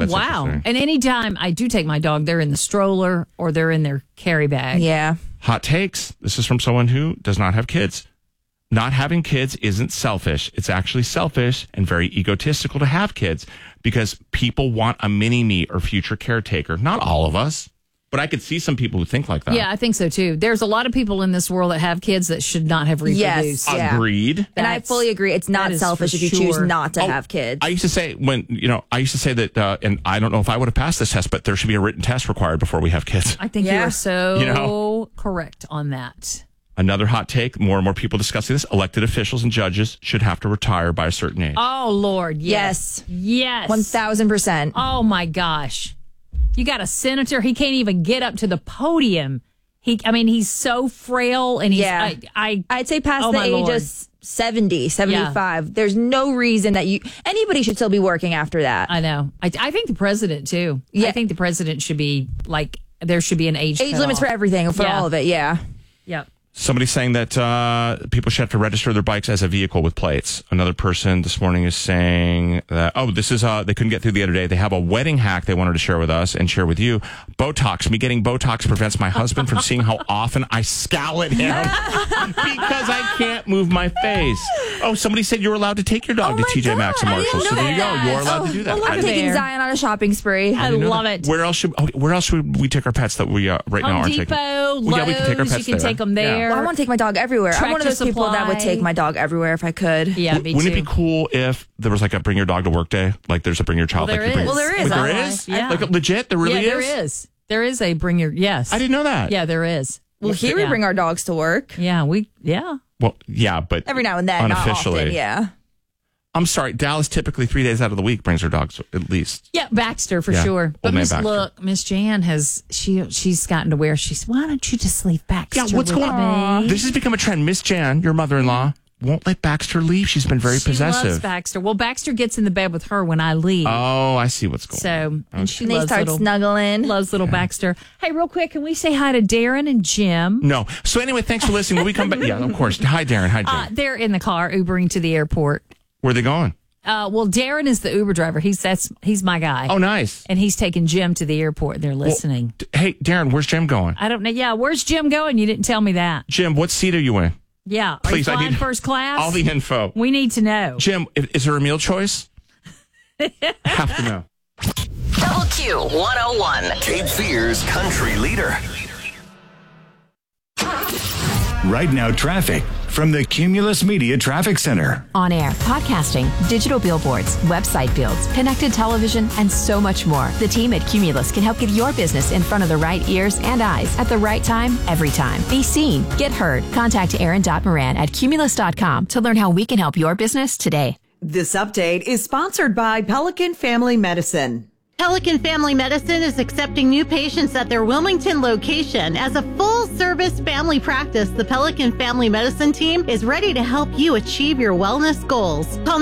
That's wow. interesting. And anytime I do take my dog, they're in the stroller or they're in their carry bag. Yeah. Hot takes. This is from someone who does not have kids. Not having kids isn't selfish. It's actually selfish and very egotistical to have kids because people want a mini-me or future caretaker. Not all of us, but I could see some people who think like that. Yeah, I think so too. There's a lot of people in this world that have kids that should not have reproduced. Yes. Yeah. Agreed. And I fully agree. It's not selfish if you choose not to have kids. I used to say that, and I don't know if I would have passed this test, but there should be a written test required before we have kids. I think you are so correct on that. Another hot take, more and more people discussing this, elected officials and judges should have to retire by a certain age. Oh, Lord, yes. Yes. 1,000%. Oh, my gosh. You got a senator, he can't even get up to the podium. He's so frail, and he's... I'd say past the age of 70, 75. Yeah. There's no reason that anybody should still be working after that. I know. I think the president, too. Yeah. I think the president should be, there should be an age limits for everything, for all of it, yeah. Yep. Somebody's saying that people should have to register their bikes as a vehicle with plates. Another person this morning is saying that, this is, they couldn't get through the other day. They have a wedding hack they wanted to share with us and share with you. Botox. Me getting Botox prevents my husband from seeing how often I scowl at him because I can't move my face. Oh, somebody said you were allowed to take your dog to TJ Maxx and Marshall. So there you go. You're allowed to do that. Well, I'm taking Zion on a shopping spree. I love it. Where else should we take our pets that we right now aren't taking? Home Depot, Lowe's, we can take our pets you can take them there. Yeah. Well, I want to take my dog everywhere. I'm one of those people that would take my dog everywhere if I could. Yeah, me too. Wouldn't it be cool if there was a bring your dog to work day? Like there's a bring your child. Well, there is. There is? Yeah. Legit? There really is? There is. There is a bring your, yes. I didn't know that. Yeah, there is. Well, here we bring our dogs to work. Yeah, Well, yeah, but every now and then, unofficially. not often, yeah. I'm sorry, Dallas typically 3 days out of the week brings her dogs at least. Yeah, Baxter for sure. But Miss Jan she's gotten to where why don't you just leave Baxter? Yeah, what's going on? This has become a trend. Miss Jan, your mother-in-law, won't let Baxter leave. She's been very possessive. She loves Baxter. Well, Baxter gets in the bed with her when I leave. Oh, I see what's going on. So, and they start snuggling. Loves little Baxter. Hey, real quick, can we say hi to Darren and Jim? No. So anyway, thanks for listening. When we come back, yeah, of course. Hi, Darren. Hi, Jim. They're in the car, Ubering to the airport. Where are they going? Well, Darren is the Uber driver. He's my guy. Oh, nice. And he's taking Jim to the airport. They're listening. Hey, Darren, where's Jim going? I don't know. Yeah, where's Jim going? You didn't tell me that. Jim, what seat are you in? Yeah. Please, are you I flying need first class? all the info. We need to know. Jim, is there a meal choice? I have to know. Double Q 101. Cape Fear's country leader. Right now, traffic from the Cumulus Media Traffic Center. On air, podcasting, digital billboards, website builds, connected television, and so much more. The team at Cumulus can help get your business in front of the right ears and eyes at the right time, every time. Be seen, get heard. Contact Aaron.Moran at Cumulus.com to learn how we can help your business today. This update is sponsored by Pelican Family Medicine. Pelican Family Medicine is accepting new patients at their Wilmington location. As a full-service family practice, the Pelican Family Medicine team is ready to help you achieve your wellness goals. Call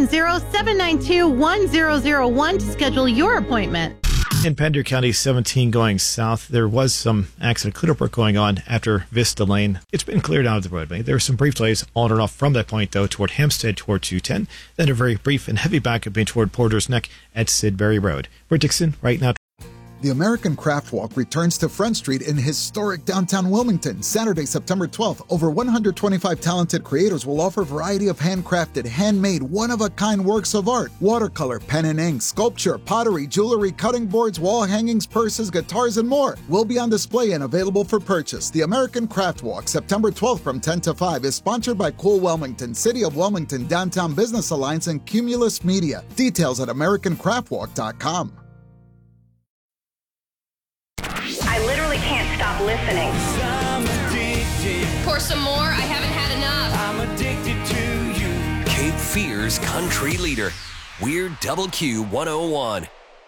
910-792-1001 to schedule your appointment. In Pender County 17 going south, there was some accident cleanup work going on after Vista Lane. It's been cleared out of the roadway. There were some brief delays on and off from that point, though, toward Hampstead, toward 210. Then a very brief and heavy backup being toward Porter's Neck at Sidbury Road. We're Dixon right now. The American Craft Walk returns to Front Street in historic downtown Wilmington, Saturday, September 12th. Over 125 talented creators will offer a variety of handcrafted, handmade, one-of-a-kind works of art. Watercolor, pen and ink, sculpture, pottery, jewelry, cutting boards, wall hangings, purses, guitars, and more will be on display and available for purchase. The American Craft Walk, September 12th from 10 to 5, is sponsored by Cool Wilmington, City of Wilmington, Downtown Business Alliance, and Cumulus Media. Details at AmericanCraftWalk.com. I literally can't stop listening. Pour some more. I haven't had enough. I'm addicted to you. Cape Fear's country leader. We're Double Q 101.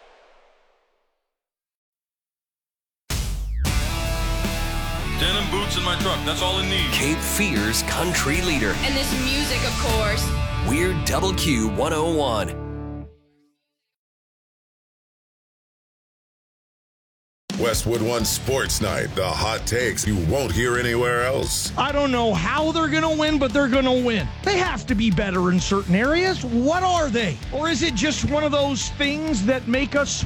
Denim boots in my truck. That's all it needs. Cape Fear's country leader. And this music, of course. We're Double Q 101. Westwood One Sports Night, the hot takes you won't hear anywhere else. I don't know how they're going to win, but they're going to win. They have to be better in certain areas. What are they? Or is it just one of those things that make us